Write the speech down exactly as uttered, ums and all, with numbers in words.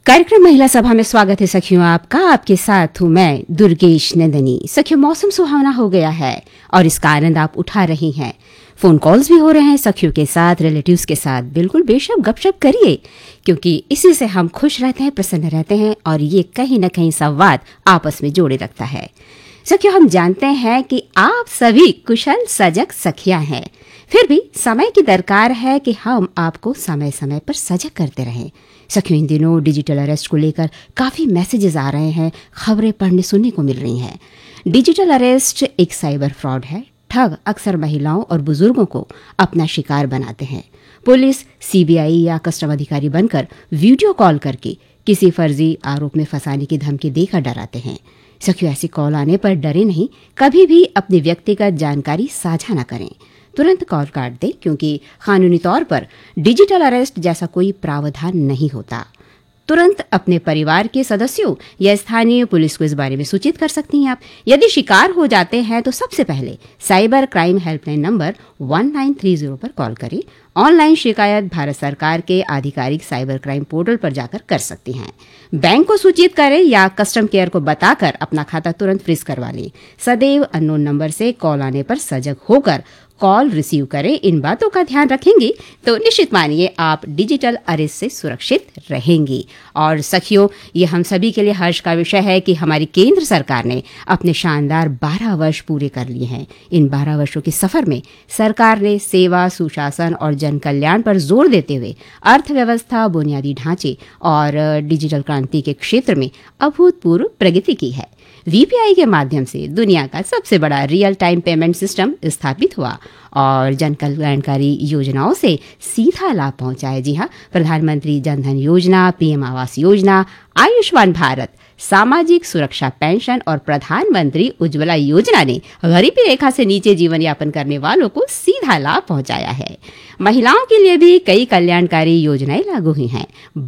कार्यक्रम महिला सभा में स्वागत है सखियों आपका। आपके साथ हूँ मैं दुर्गेश नंदनी। सखियों, मौसम सुहावना हो गया है और इसका आनंद आप उठा रही हैं। फोन कॉल्स भी हो रहे हैं सखियों के साथ, रिलेटिव्स के साथ। बिल्कुल बेशक गपशप करिए, क्योंकि इसी से हम खुश रहते हैं, प्रसन्न रहते हैं और ये कहीं न कहीं संवाद आपस में जोड़े रखता है। सखियों, हम जानते हैं कि आप सभी कुशल सजग सखियां हैं, फिर भी समय की दरकार है कि हम आपको समय समय पर सजग करते रहें। सखियों, इन दिनों डिजिटल अरेस्ट को लेकर काफ़ी मैसेजेस आ रहे हैं, खबरें पढ़ने सुनने को मिल रही हैं। डिजिटल अरेस्ट एक साइबर फ्रॉड है। ठग अक्सर महिलाओं और बुजुर्गों को अपना शिकार बनाते हैं। पुलिस, सीबीआई या कस्टम अधिकारी बनकर वीडियो कॉल करके किसी फर्जी आरोप में फंसाने की धमकी देकर डराते हैं। सखियों, ऐसी कॉल आने पर डरे नहीं, कभी भी अपनी व्यक्तिगत जानकारी साझा न करें। तुरंत कॉल काट दें, क्योंकि कानूनी तौर पर डिजिटल अरेस्ट जैसा कोई प्रावधान नहीं होता। तुरंत अपने परिवार के सदस्यों या स्थानीय पुलिस को इस बारे में सूचित कर सकती हैं आप। यदि शिकार हो जाते हैं तो सबसे पहले cyber crime helpline number one nine three zero पर कॉल करें। ऑनलाइन शिकायत भारत सरकार के आधिकारिक साइबर क्राइम पोर्टल पर जाकर कर सकती हैं। बैंक को सूचित करें या कस्टम केयर को बताकर अपना खाता तुरंत फ्रीज करवा लें। सदैव अननोन नंबर से कॉल आने पर सजग होकर कॉल रिसीव करें। इन बातों का ध्यान रखेंगी तो निश्चित मानिए आप डिजिटल अरेस्ट से सुरक्षित रहेंगी। और सखियों, ये हम सभी के लिए हर्ष का विषय है कि हमारी केंद्र सरकार ने अपने शानदार बारह वर्ष पूरे कर लिए हैं। इन बारह वर्षों के सफर में सरकार ने सेवा, सुशासन और जन कल्याण पर जोर देते हुए अर्थव्यवस्था, बुनियादी ढांचे और डिजिटल क्रांति के क्षेत्र में अभूतपूर्व प्रगति की है। वीपीआई के माध्यम से दुनिया का सबसे बड़ा रियल टाइम पेमेंट सिस्टम स्थापित हुआ और जन कल्याणकारी योजनाओं से सीधा लाभ पहुंचा है। जी हाँ, प्रधानमंत्री जन धन योजना, पीएम आवास योजना, आयुष्मान भारत, सामाजिक सुरक्षा पेंशन और प्रधानमंत्री उज्ज्वला योजना ने गरीबी रेखा से नीचे जीवन यापन करने वालों को सीधा लाभ पहुंचाया है। महिलाओं के लिए भी कई कल्याणकारी योजनाएं लागू हुई हैं।